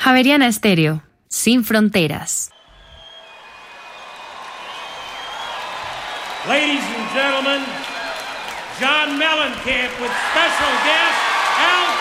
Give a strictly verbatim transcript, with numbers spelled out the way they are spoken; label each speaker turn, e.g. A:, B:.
A: Javeriana Estéreo, sin fronteras.
B: Ladies and gentlemen, John Mellencamp with special guest Al